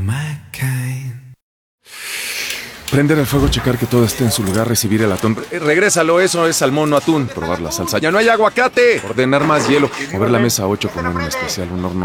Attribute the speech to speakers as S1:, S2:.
S1: Prender el fuego, checar que todo esté en su lugar, recibir el atún. Regrésalo, eso es salmón, no atún. Probar la salsa. ¡Ya no hay aguacate! Ordenar más hielo. Mover la mesa 8 con un especial, un horno